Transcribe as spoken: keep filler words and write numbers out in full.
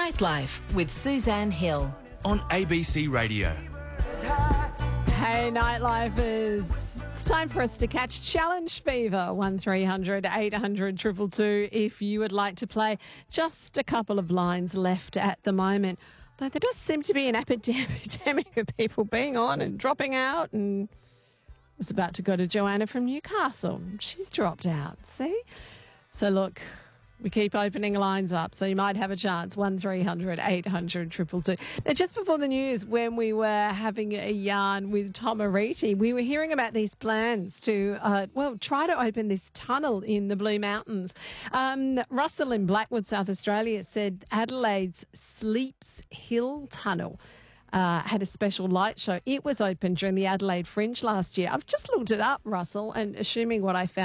Nightlife with Suzanne Hill on A B C Radio. Hey, Nightlifers. It's time for us to catch Challenge Fever. one three hundred eight hundred two two two if you would like to play. Just a couple of lines left at the moment. Though there does seem to be an epidemic of people being on and dropping out. And I was about to go to Joanna from Newcastle. She's dropped out. See? So look, we keep opening lines up, so you might have a chance. one three hundred eight hundred two two two. Now, just before the news, when we were having a yarn with Tom Ariti, we were hearing about these plans to, uh, well, try to open this tunnel in the Blue Mountains. Um, Russell in Blackwood, South Australia, said Adelaide's Sleeps Hill Tunnel Uh, had a special light show. It was open during the Adelaide Fringe last year. I've just looked it up, Russell, and assuming what I found